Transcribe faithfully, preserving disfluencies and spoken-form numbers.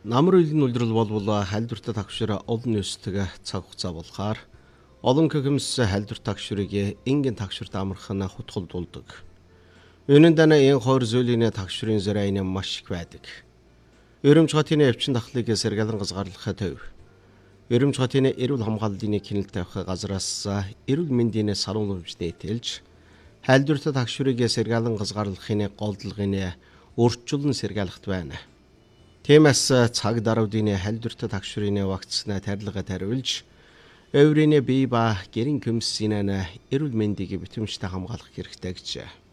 Намар үеийн үлрэл болвол халдвартай тагшраа олон өсдөг цаг хугацаа болохоор олон хэмс халдвар тагшрыг ингийн тагшрт амарх нь хутгалдуулдаг. Үүнэн дана энэ хоёр зүйлийн тагшрын зэрэг маш их байдаг. Өрөмж хотын өвчин дахлыг сэргэлэн газгаарлах төв. Өрөмж хотын эрүүл хамгааллын кинэл тавих газраас эрүүл мэндийн саруулмжтэй тэлж халдвартай тагшрыг сэргэлэн газгаарлахын голдлогын өөрчлөлн сэргээлэгт байна. Тиймээс цаг даруйдын халдвартай тагшрын вакцина тарилга тариулж, өврийн бие ба гэрийн көмсийн эрүүл мэндийг битэмжтэй хамгаалах хэрэгтэй гэж.